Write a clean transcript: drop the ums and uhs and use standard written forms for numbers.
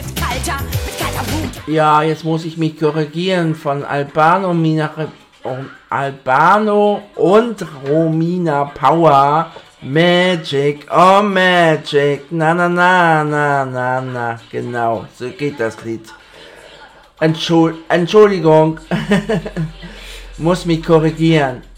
mit kalter Wut. Ja, jetzt muss ich mich korrigieren von Albano und Romina Power. Magic, oh Magic, na na na na na na, genau, so geht das Lied. Entschuldigung, muss mich korrigieren.